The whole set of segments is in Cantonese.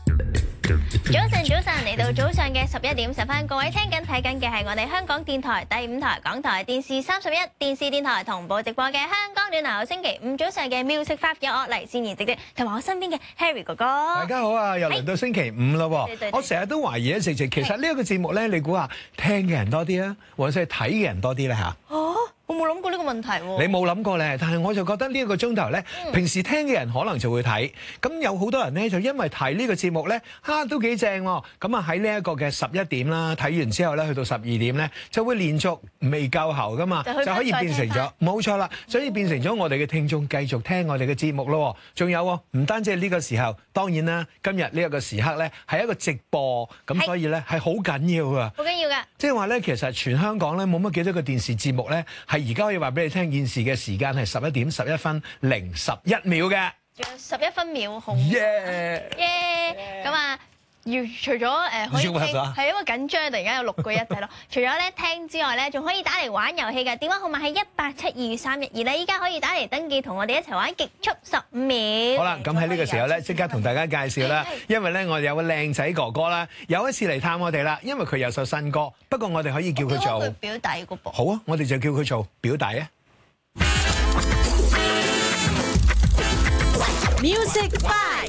早晨嚟到早上嘅11:10，各位聽緊睇緊嘅係我哋香港電台第5台、港台電視31、電視電台同步直播嘅香港暖流。星期5早上嘅 Music 5有我黎善賢姐姐，同埋我身邊嘅 Harry 哥哥。 大家好啊，又嚟到星期5啦喎！我成日都懷疑咧，其實呢一個節目咧，你估下聽嘅人多啲啊，或者係睇嘅人多啲咧嚇？ 我冇諗過呢個問題喎。 你冇諗過咧，但係我就覺得呢一個鐘頭咧，平時聽嘅人可能就會睇，咁有好多人咧就因為睇呢個節目咧，都幾正喎。咁啊喺呢一個嘅11點啦，睇完之後咧，去到12點咧，就會連續未夠喉噶嘛，就可以變成咗冇錯啦，所以變成咗我哋嘅聽眾繼續聽我哋嘅節目咯。仲有唔單止係呢個時候，當然啦，今日呢一個時刻咧係一個直播，咁所以咧係好緊要㗎。 好緊要㗎！ 即係話咧，其實全香港咧冇乜幾多個電視節目咧，係而家可以話俾你聽，現時嘅時間係11:11:01嘅。 仲有11分秒紅。 耶！ 咁啊，除咗可以聽，係因為緊張，突然間有6個1仔咯。除咗咧聽之外咧，仲可以打嚟玩遊戲嘅，電話號碼係1872312咧。依家可以打嚟登記，同我哋一齊玩極速15秒。 好啦，咁喺呢個時候咧，即刻同大家介紹啦。因為咧，我哋有個靚仔哥哥啦，有一次嚟探我哋啦。因為佢有首新歌，不過我哋可以叫佢做表弟嗰噃。 好啊，我哋就叫佢做表弟啊。 Music 5，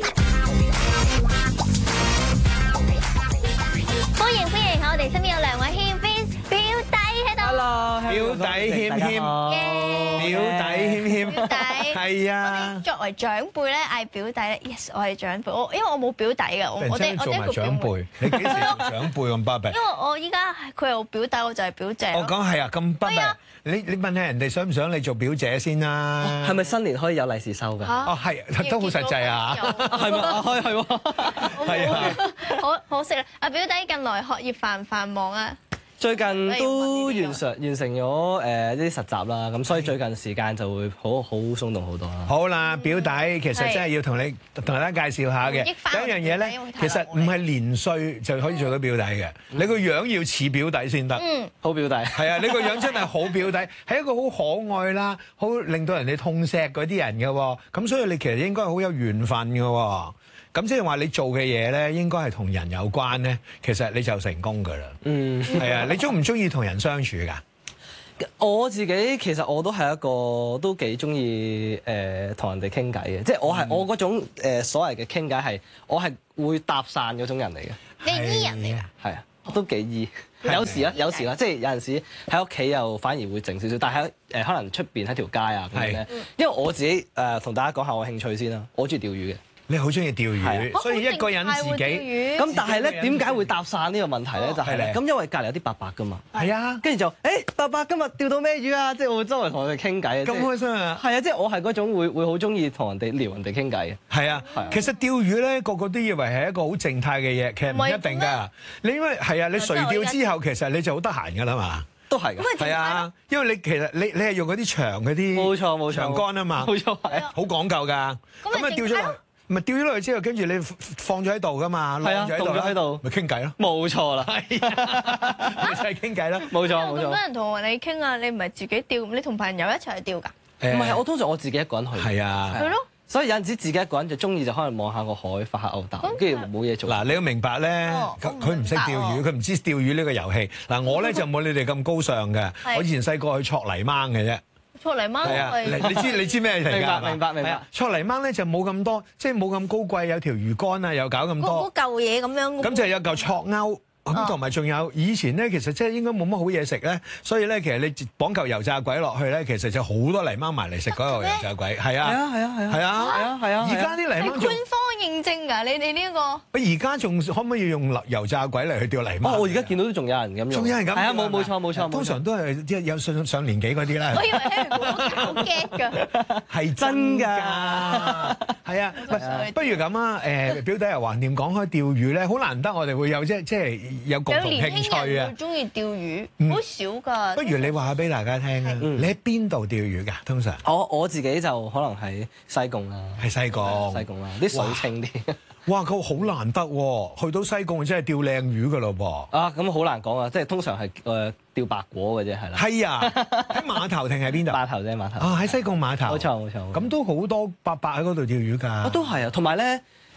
歡迎我哋身邊有兩位謙表弟喺度。 Hello， 表弟謙謙，表弟謙謙， 表弟係啊。 作為長輩咧，嗌表弟咧 ，yes， 我係長輩。因為我冇表弟㗎，我哋做埋長輩，你幾時做長輩咁巴閉？ 因為我依家佢係我表弟，我就係表姐。 我講係啊，咁巴閉。你問下人哋想唔想你做表姐先啦？ 係咪新年可以有利是收㗎？ 哦，係都好實際啊！ 係咪？係喎， 係啊！ 可惜啦，阿表弟近來學業繁唔繁忙啊？ 最近都完成咗啲實習啦，咁所以最近時間就會好鬆動好多啦。 好啦，表弟其實真係要同大家介紹下嘅。第一樣嘢咧，其實唔係年歲就可以做到表弟嘅，你個樣要似表弟先得。 好表弟。 係啊，你個樣真係好表弟，係一個好可愛啦，好令到人哋痛錫嗰啲人嘅喎。咁所以你其實應該好有緣分嘅喎。咁即係話你做嘅嘢咧，應該係同人有關咧，其實你就成功㗎啦。係啊，你中唔中意同人相處㗎？ 我自己其實我都係一個都幾中意同人哋傾偈嘅，即係我嗰種所謂嘅傾偈係我係會搭訕嗰種人嚟嘅。 你係 E 人嚟㗎？ 係啊，都幾 E。有時啦，即係有陣時喺屋企又反而會靜少少，但係喺可能出邊喺條街啊咁樣咧。因為我自己同大家講下我興趣先啦，我中意釣魚嘅。 你好中意釣魚，所以一個人自己咁，但係咧點解會搭訕呢個問題咧？就係咁，因為隔離有啲伯伯噶嘛。 係啊， 跟住就伯伯今日釣到咩魚啊？即係我會周圍同佢哋傾偈。 咁開心啊！ 係啊，即係我係嗰種會好中意同人哋撩人哋傾偈嘅。 係啊，其實釣魚咧個個都以為係一個好靜態嘅嘢，其實唔一定㗎。你因為係啊，你垂釣之後其實你就好得閒㗎啦嘛。 都係㗎。 係啊，因為你其實你係用嗰啲長嗰啲冇錯長竿啊嘛。 冇錯係。 好講究㗎。咁啊釣咗落。咪釣咗落去之後，跟住你放咗喺度噶嘛，晾咗喺度，咪傾偈咯。 冇錯啦， 係咪就係傾偈咯？ 冇錯。 咁多人同你傾啊，你唔係自己釣，你同朋友一齊去釣㗎？ 唔係，我通常我自己一個人去。 係啊。 係咯。 所以有陣時自己一個人就中意就可能望下個海，發下吽哣，跟住冇嘢做。 嗱，你要明白咧，佢唔識釣魚，佢唔知釣魚呢個遊戲。嗱，我咧就冇你哋咁高尚嘅，我以前細個去戳泥掹嘅啫。 戳泥掹係啊，你知咩嚟㗎？ 明白。 戳泥掹咧就冇咁多，即係冇咁高貴，有條魚竿啊，又搞咁多。 嗰嚿嘢咁樣。 咁就有嚿戳鈎。咁同埋仲有以前咧，其實即係應該冇乜好嘢食咧，所以咧其實你綁嚿油炸鬼落去咧，其實就好多泥掹埋嚟食嗰個油炸鬼。係啊。係啊。而家啲泥掹官方認證㗎，你哋呢個？ 而家仲可唔可以用油炸鬼嚟去釣泥掹？ 我而家見到都仲有人咁用。 仲有人咁？係啊， 冇錯。 通常都係即係有上年紀嗰啲啦。 我以為係搞 get 㗎。 係真㗎。係啊。不如咁啊，表弟又橫掂講開釣魚咧，好難得我哋會有即係。有共同興趣啊！ 中意釣魚，好少㗎。 不如你話下俾大家聽啊！你喺邊度釣魚㗎？通常我自己就可能喺西貢啦。 喺西貢啦，啲水清啲。 哇！佢好難得喎，去到西貢真係釣靚魚㗎咯噃。 啊，咁好難講啊！即係通常係釣白果嘅啫，係啦。 係啊，喺碼頭定係邊度？ 碼頭啫，碼頭。 啊，喺西貢碼頭。 冇錯。 咁都好多伯伯喺嗰度釣魚㗎。 都係啊，同埋咧。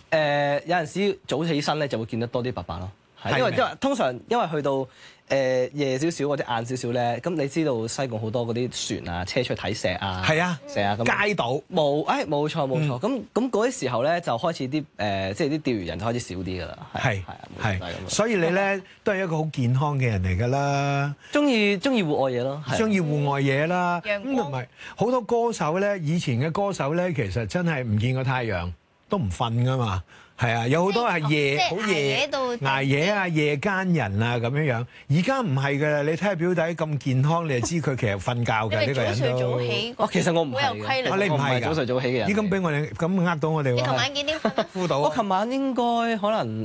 有陣時早起身咧就會見得多啲伯伯咯，因為通常因為去到夜少少或者晏少少咧，咁你知道西貢好多嗰啲船啊車出去睇石啊， 係啊， 石啊咁街島冇錯，咁嗰啲時候咧就開始啲即係啲釣魚人就開始少啲㗎啦，係係，所以你咧都係一個好健康嘅人嚟㗎啦， 中意戶外嘢咯， 中意戶外嘢啦， 咁同埋好多歌手咧，以前嘅歌手咧，其實真係唔見個太陽都唔瞓㗎嘛。係啊，有好多係好夜捱夜啊，夜間人啊咁樣樣。而家唔係㗎啦，你睇下表弟咁健康，你就知佢其實瞓覺㗎呢個人都。 早睡早起。 其實我唔係好有規律。 你唔係早睡早起嘅人。 咦？咁俾我哋咁呃到我哋喎。 你琴晚幾點瞓？ 到我琴晚應該可能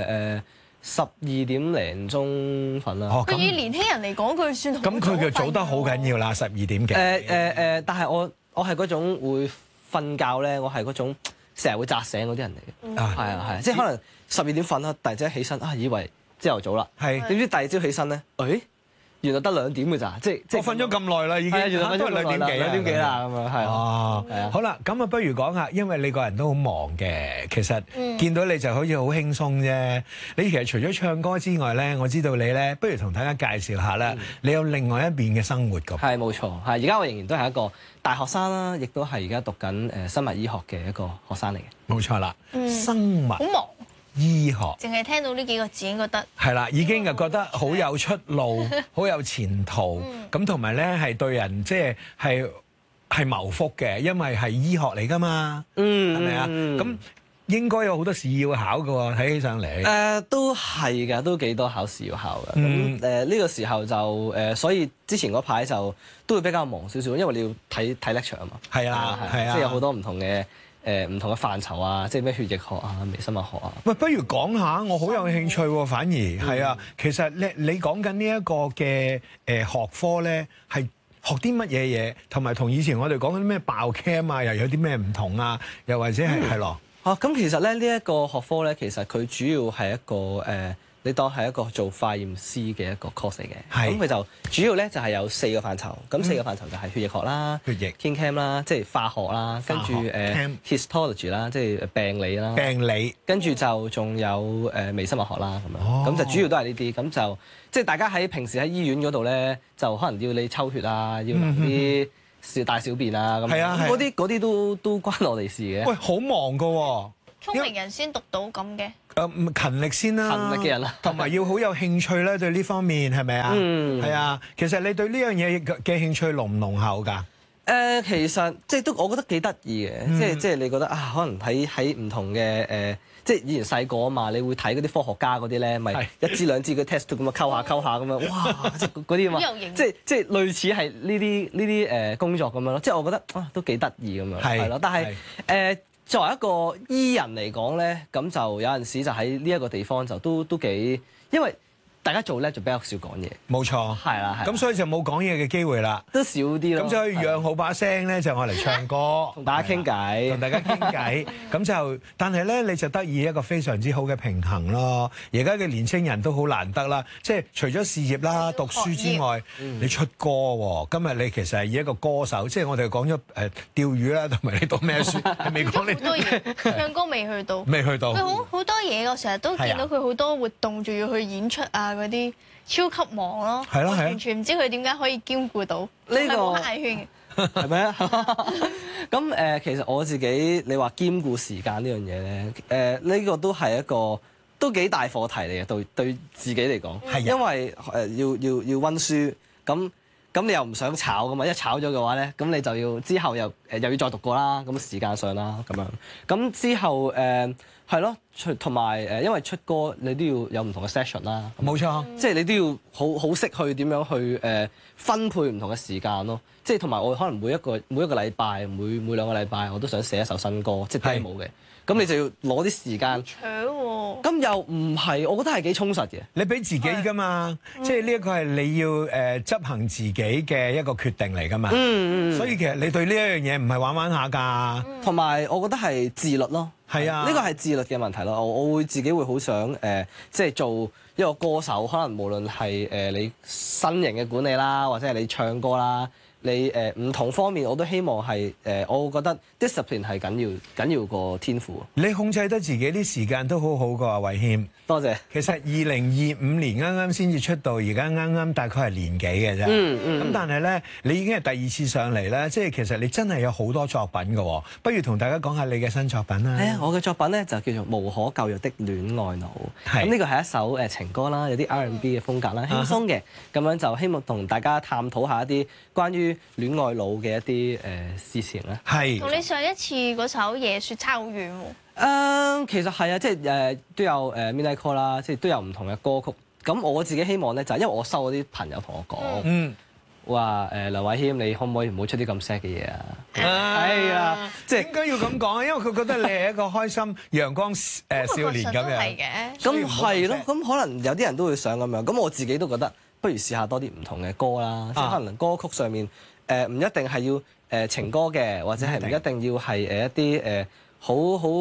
12點零鐘瞓啦。 佢以年輕人嚟講，佢算好。 咁佢就早得好緊要啦，12點幾。 但係我係嗰種會瞓覺咧，我係嗰種。成日會扎醒嗰啲人嚟嘅，係啊，即係可能12點瞓啦，突然之間起身以為朝頭早啦，點知第二朝起身咧，原來得2點嘅咋，即係我瞓咗咁耐啦，已經原來都係2點幾啦咁樣，係啊，好啦，咁啊不如講下，因為你個人都好忙嘅，其實見到你就好似好輕鬆啫。你其實除咗唱歌之外咧，我知道你咧，不如同大家介紹下啦，你有另外一邊嘅生活㗎。 係冇錯，而家我仍然都係一個大學生啦，亦都係而家讀緊生物醫學嘅一個學生嚟嘅。 冇錯啦，生物好忙。 醫學， 淨係聽到呢幾個字已經覺得係啦，已經就覺得好有出路，好有前途。咁同埋咧係對人即係謀福嘅，因為係醫學嚟㗎嘛，係咪啊？咁應該有好多試要考㗎喎，睇起上嚟。 都係㗎，都幾多考試要考㗎。咁呢個時候就所以之前嗰排就都會比較忙少少，因為你要睇 lecture 啊嘛。 係啊，係啊， 即係有好多唔同嘅範疇啊，即係咩血液學啊、微生物學啊。 喂，不如講下，我好有興趣喎。反而係啊，其實你講緊呢一個嘅學科咧，係學啲乜嘢嘢，同埋同以前我哋講緊啲咩爆 cam 啊，又有啲咩唔同啊？又或者係咯？ 咁其實咧呢一個學科咧，其實佢主要係一個你當係一個做化驗師嘅一個 course 嚟嘅。咁佢就主要咧就係有4個範疇，咁4個範疇就係血液學啦、 血液、 Kin Chem 啦，即係化學啦，跟住histology 啦，即係病理啦，跟住就仲有微生物學啦咁樣，咁就主要都係呢啲，咁就即係大家喺平時喺醫院嗰度咧，就可能要你抽血啊，要啲大小便啊咁，嗰啲都關我哋事嘅。 喂，好忙㗎喎！ 聰明人先讀到咁嘅。 勤力先啦， 勤力嘅人啦， 同埋要好有興趣咧，對呢方面係咪啊？係啊，其實你對呢樣嘢嘅興趣濃唔濃厚㗎？ 其實即係都我覺得幾得意嘅，即係你覺得可能喺唔同嘅即係以前細個啊嘛，你會睇嗰啲科學家嗰啲咧，咪1支2支嘅 test 咁啊溝下咁樣，哇！即係嗰啲啊嘛，即係類似係呢啲工作咁樣咯。即係我覺得都幾得意咁樣，係咯。但係作為一個醫人嚟講咧，咁就有陣時就喺呢一個地方就都幾，因為大家做咧就比較少講嘢。冇錯，係啦，咁所以就冇講嘢嘅機會啦，都少啲咯。咁所以養好把聲咧，就我嚟唱歌，同大家傾偈，同大家傾偈。咁就，但係咧，你就得以一個非常之好嘅平衡咯。而家嘅年青人都好難得啦，即係除咗事業啦、讀書之外，你出歌喎。今日你其實係以一個歌手，即係我哋講咗釣魚啦，同埋你讀咩書，係未講你。好多嘢，唱歌未去到。未去到。佢好多嘢，我成日都見到佢好多活動，仲要去演出啊嗰啲，超級忙咯。係咯係啊。完全唔知佢點解可以兼顧到。呢個好眼圈嘅。係咪啊？咁其實我自己你話兼顧時間呢樣嘢咧，呢個都係一個都幾大課題嚟嘅，對自己嚟講。係。因為要溫書，咁你又唔想炒噶嘛？一炒咗嘅話咧，咁你就要之後又要再讀過啦。咁時間上啦，咁樣。咁之後係咯，同埋因為出歌你都要有唔同嘅 session 啦。冇錯，即係你都要好識去點樣去分配唔同嘅時間咯。即係同埋我可能每一個禮拜，每2個禮拜我都想寫一首新歌，即係 demo 嘅。咁你就要攞啲時間。搶喎！咁又唔係，我覺得係幾充實嘅。你俾自己㗎嘛，即係呢一個係你要執行自己嘅一個決定嚟㗎嘛。所以其實你對呢一樣嘢唔係玩玩下㗎。同埋我覺得係自律咯。係啊。呢個係自律嘅問題咯。我會自己會好想即係做一個歌手，可能無論係你身形嘅管理啦，或者係你唱歌啦。 你唔同方面我都希望係我會覺得 discipline 係緊要過天賦。 你控制得自己啲時間都好好㗎，偉謙。 多謝。 其實2025年啱啱先至出道，而家啱啱大概係年幾嘅啫。咁但係咧，你已經係第2次上嚟咧，即係其實你真係有好多作品㗎。不如同大家講下你嘅新作品啦。 係啊，我嘅作品咧就叫做《無可救藥的戀愛腦》。咁呢個係一首情歌啦，有啲 R&B 嘅風格啦，輕鬆嘅。咁樣就希望同大家探討下一啲關於戀愛腦嘅一啲事情啦。 係。同你上一次嗰首《夜雪》差好遠喎。 其實係啊，即係都有Midnight Call 啦，即係都有唔同嘅歌曲。咁我自己希望咧，就係因為我收嗰啲朋友同我講，話梁偉謙，你可唔可以唔好出啲咁 sad 嘅嘢啊？係啊，即係應該要咁講啊，因為佢覺得你係一個開心陽光少年咁樣。 係嘅。 咁係咯，咁可能有啲人都會想咁樣。咁我自己都覺得，不如試下多啲唔同嘅歌啦。即係可能歌曲上面唔一定係要情歌嘅，或者係唔一定要係一啲好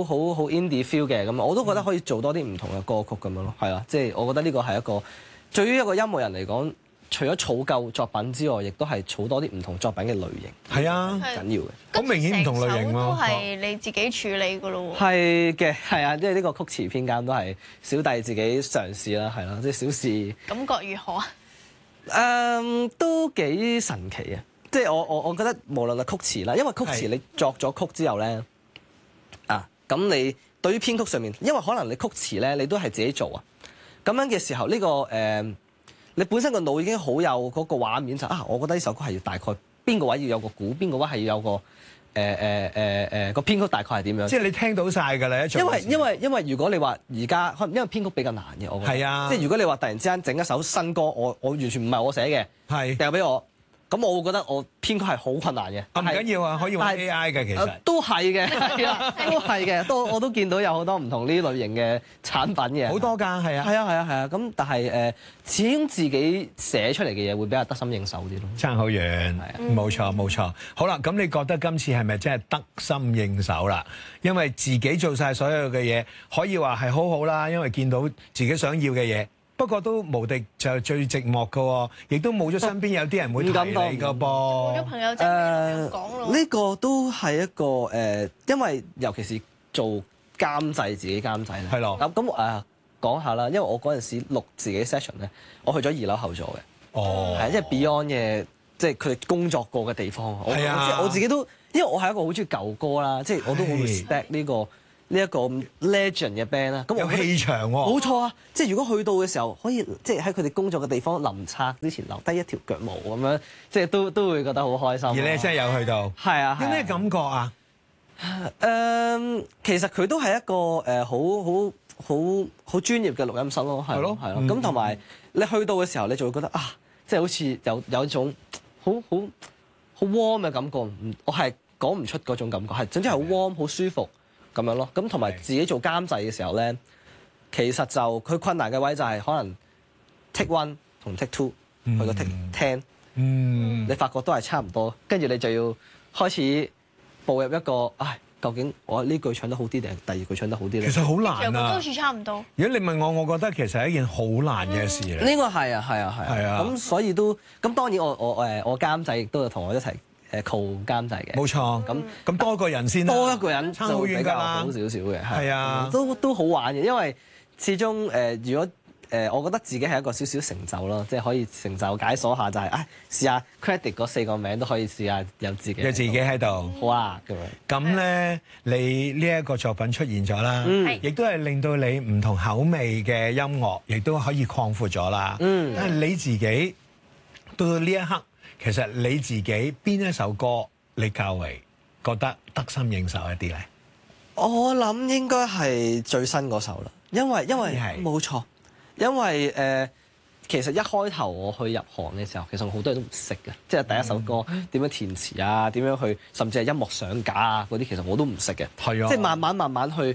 indie feel 嘅咁，我都覺得可以做多啲唔同嘅歌曲咁樣咯，係啊，即係我覺得呢個係一個對於一個音樂人嚟講，除咗儲夠作品之外，亦都係儲多啲唔同作品嘅類型。 係啊， 緊要嘅。 好明顯唔同類型咯。 都係你自己處理㗎咯喎。 係嘅，係啊，即係呢個曲詞編監都係小弟自己嘗試啦，係咯，即係小事。 感覺如何啊？ 都幾神奇啊！即係我覺得無論係曲詞啦，因為曲詞你作咗曲之後咧。咁你對於編曲上面，因為可能你曲詞咧，你都係自己做啊。咁樣嘅時候，呢個你本身個腦已經好有嗰個畫面就我覺得呢首歌係要大概邊個位要有個鼓，邊個位係要有個個編曲大概係點樣？即係你聽到晒㗎啦， 因為如果你話而家可能因為編曲比較難嘅，我覺得係啊。即係如果你話突然之間整一首新歌，我完全唔係我寫嘅，係掉俾我。咁我會覺得我編曲係好困難嘅。 唔緊要啊，可以用 AI 嘅其實。 都係嘅，係啦，都係嘅，我都見到有好多唔同呢類型嘅產品嘅。 好多㗎，係啊。 係啊。咁但係始終自己寫出嚟嘅嘢會比較得心應手啲咯。 爭好遠，冇錯。好啦，咁你覺得今次係咪真係得心應手啦？因為自己做晒所有嘅嘢，可以話係好好啦，因為見到自己想要嘅嘢。不過都無敵就最寂寞㗎喎，亦都冇咗身邊有啲人會提你㗎噃。 冇咗朋友真係講咯。 呢個都係一個因為尤其是做監製，自己監製咧。係咯。咁講下啦，因為我嗰陣時錄自己 session 咧，我去咗2樓後座嘅。哦。係，即係 Beyond 嘅，即係佢哋工作過嘅地方。係啊。我自己都，因為我係一個好中意舊歌啦，即係我都好 respect 呢一個 legend 嘅 band 啦，咁有氣場喎。冇錯啊，即係如果去到嘅時候，可以即係喺佢哋工作嘅地方臨拆之前留低一條腳毛咁樣，即係都會覺得好開心。而你真係有去到？係啊。有咩感覺啊？其實佢都係一個好專業嘅錄音室咯，係咯。咁同埋你去到嘅時候，你就會覺得即係好似有一種好 warm 嘅感覺。我係講唔出嗰種感覺，係總之係好 warm 好舒服。咁樣咯，咁同埋自己做監製嘅時候咧，其實就佢困難嘅位就係可能 take 1同 take 2去到 take 10，你發覺都係差唔多，跟住你就要開始步入一個，究竟我呢句唱得好啲定係第二句唱得好啲咧？其實好難啊，全部都好似差唔多。如果你問我覺得其實係一件好難嘅事嚟。呢個係啊，咁所以都咁當然我監製亦都有同我一齊。監製嘅，冇錯。咁多個人先，多一個人就比較好少少嘅，係啊，都好玩嘅。因為始終如果我覺得自己係一個少少成就咯，即係可以成就解鎖下就係試下 credit 嗰4個名都可以試下有自己喺度，好啊咁樣。咁咧，你呢一個作品出現咗啦，亦都係令到你唔同口味嘅音樂，亦都可以擴闊咗啦。但係你自己到呢一刻。其實你自己邊一首歌你較為覺得得心應手一啲咧？我諗應該係最新嗰首啦，因為冇錯，因為其實一開頭我去入行嘅時候，其實好多人都唔識嘅，即係第一首歌點樣填詞啊，點樣去，甚至係音樂上架啊嗰啲，其實我都唔識嘅。係啊，即係慢慢去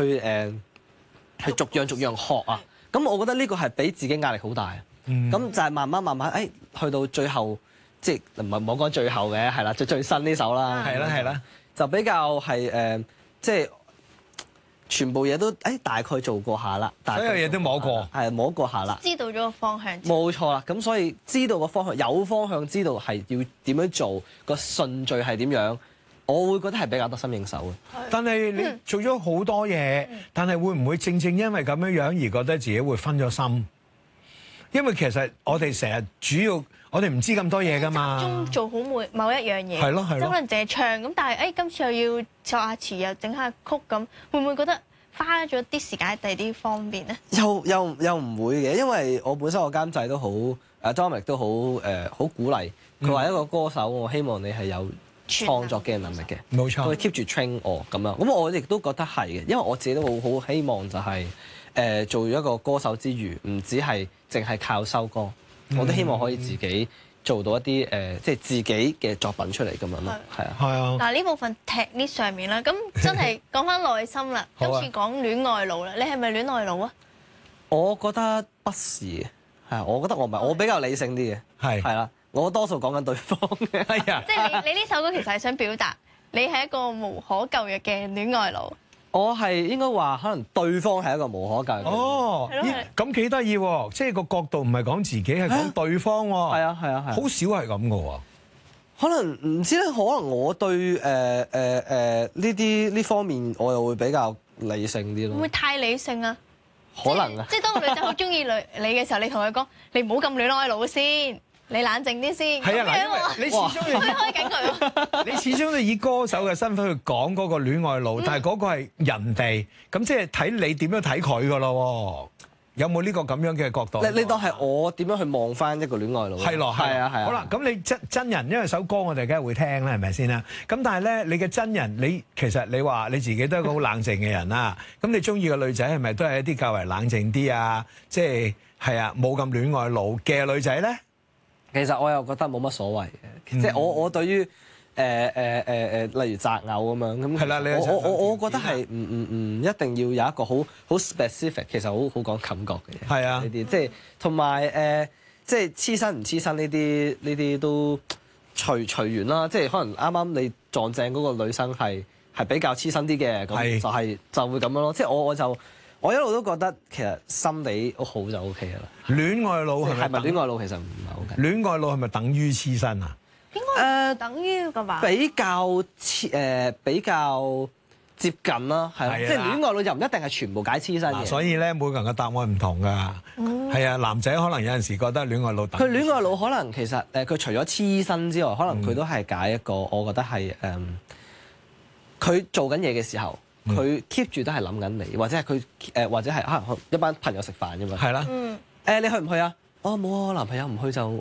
逐樣學啊。咁我覺得呢個係俾自己壓力好大。咁就係慢慢去到最後。即係唔係冇講最後嘅，係啦，最新呢首啦，係啦，就比較係即係全部嘢都大概做過下啦， 所有嘢都摸過， 係摸過下啦， 知道咗個方向。 冇錯啦，咁所以知道個方向，有方向知道係要點樣做，個順序係點樣，我會覺得係比較得心應手嘅。 但係你做咗好多嘢，但係會唔會正正因為咁樣而覺得自己會分咗心？因為其實我哋成日主要我哋唔知咁多嘢㗎嘛， 集中做好某一樣嘢， 係咯， 即係可能淨係唱咁，但係今次又要作下詞又整下曲咁，會唔會覺得花咗啲時間喺第啲方面咧？ 又唔會嘅，因為我本身我監製都好Dominic 都好鼓勵，佢話一個歌手，我希望你係有創作嘅能力嘅， 冇錯， 佢 keep 住 train 我咁樣，咁我亦都覺得係嘅，因為我自己都好希望就係做一個歌手之餘，唔只係淨係靠收歌。我都希望可以自己做到一啲即係自己嘅作品出嚟咁樣咯，係啊。 係啊。 嗱呢部分踢呢上面啦，咁真係講翻內心啦。今次講戀愛腦啦，你係咪戀愛腦啊？ 我覺得不是嘅，係我覺得我唔係，我比較理性啲嘅，係啦。我多數講緊對方嘅，係啊。 即係你呢首歌其實係想表達你係一個無可救藥嘅戀愛腦。 我係應該話，可能對方係一個無可救藥嘅。 哦，咁幾得意喎！即係個角度唔係講自己，係講對方喎。係啊，好少係咁嘅喎。 可能唔知咧，可能我對呢方面我又會比較理性啲咯。 會唔會太理性啊？ 可能啊。 即係當個女仔好中意你嘅時候，你同佢講：你唔好咁戀愛腦先。你冷靜啲先。係啊，嗱，因為你始終要開緊佢。 你始終都以歌手嘅身份去講嗰個戀愛腦，但係嗰個係人哋，咁即係睇你點樣睇佢噶咯？有冇呢個咁樣嘅角度？ 你當係我點樣去望翻一個戀愛腦？ 係咯，係啊。好啦，咁你真人，因為首歌我哋梗係會聽啦，係咪先啦？咁但係咧，你嘅真人，你其實你話你自己都係一個好冷靜嘅人啦。咁你中意嘅女仔係咪都係一啲較為冷靜啲啊？即係啊，冇咁戀愛腦嘅女仔咧？ 其實我又覺得冇乜所謂嘅，即係我對於例如擇偶咁樣咁，係啦，我覺得係唔一定要有一個好 specific， 其實好講感覺嘅嘢。係啊，呢啲即係同埋即係黐身唔黐身呢啲都隨緣啦。即係可能啱啱你撞正嗰個女生係比較黐身啲嘅，咁就會咁樣咯。即係我一路都覺得其實心理好就 OK 嘅啦。戀愛腦係咪戀愛腦其實唔係 OK。戀愛腦係咪等於黐身啊？ 應該等於㗎吧。 比較接近啦，係啦。即係戀愛腦又唔一定係全部解黐身嘅。所以咧，每個人嘅答案唔同㗎。係啊，男仔可能有陣時覺得戀愛腦等。佢戀愛腦可能其實佢除咗黐身之外，可能佢都係解一個，我覺得係佢做緊嘢嘅時候。佢 keep 住都係諗緊你，或者係佢或者係可能一班朋友食飯㗎嘛。係啦。你去唔去啊？哦，冇啊，男朋友唔去就